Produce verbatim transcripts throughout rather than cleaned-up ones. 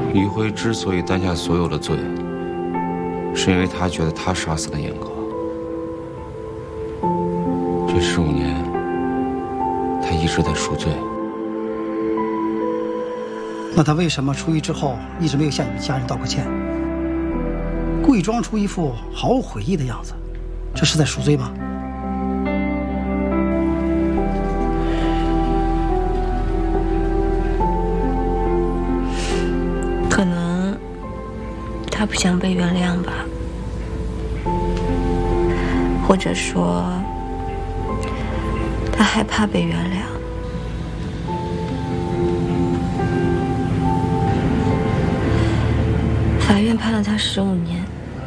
李辉之所以担下所有的罪，是因为他觉得他杀死了严哥。这十五年，他一直在赎罪。 那他为什么出狱之后一直没有向你们家人道过歉？故意装出一副毫无悔意的样子，这是在赎罪吗？ 可能他不想被原谅吧，或者说他害怕被原谅。法院判了他十五年，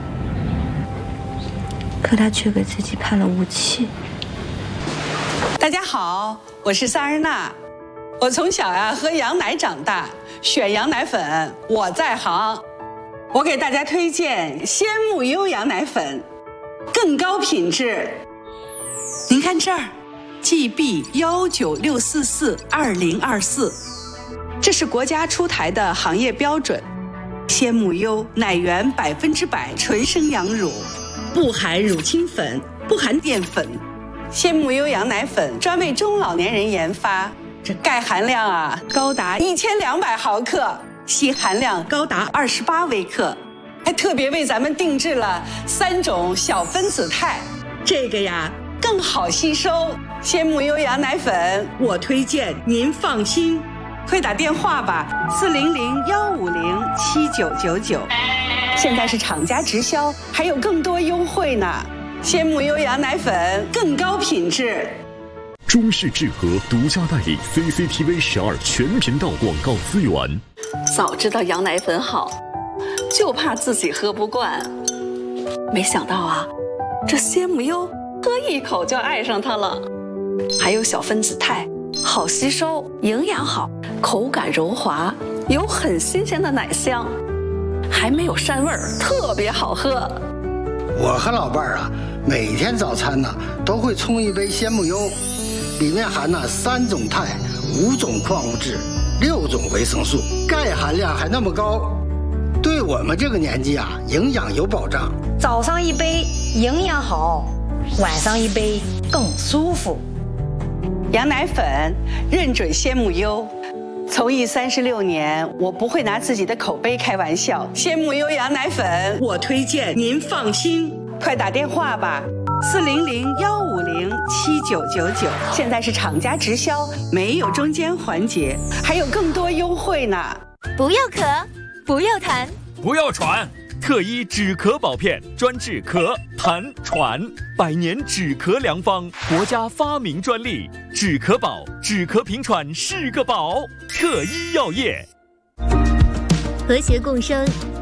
可他却给自己判了无期。 大家好，我是萨日娜。我从小呀喝羊奶长大，选羊奶粉我在行。我给大家推荐鲜木优羊奶粉，更高品质。您看这儿 ，G B 幺九六四四二零二四，这是国家出台的行业标准。鲜木优奶源百分之百纯生羊乳，不含乳清粉，不含淀粉。鲜木优羊奶粉专为中老年人研发。这钙含量啊高达一千两百毫克，硒含量高达二十八微克，还特别为咱们定制了三种小分子肽，这个呀更好吸收。鲜木优羊奶粉，我推荐您放心，快打电话吧，四零零幺五零七九九九。现在是厂家直销，还有更多优惠呢。鲜木优羊奶粉更高品质。 中式智和独家代理 C C T V 十二全频道广告资源。 早知道羊奶粉好，就怕自己喝不惯。没想到啊，这鲜木优喝一口就爱上它了。还有小分子肽，好吸收，营养好，口感柔滑，有很新鲜的奶香，还没有膻味儿，特别好喝。 我和老伴儿啊，每天早餐呢都会冲一杯鲜木优。里面含了三种肽、五种矿物质、六种维生素，钙含量还那么高，对我们这个年纪啊，营养有保障。 早上一杯营养好，晚上一杯更舒服。 羊奶粉认准鲜木优，从艺三十六年，我不会拿自己的口碑开玩笑。鲜木优羊奶粉，我推荐您放心，快打电话吧。四零零幺五零七九九九，现在是厂家直销，没有中间环节，还有更多优惠呢。 不要咳，不要痰， 不要喘，特医止咳宝片专治咳、痰、喘，百年止咳良方，国家发明专利，止咳宝，止咳平喘是个宝。特医药业， 和谐共生，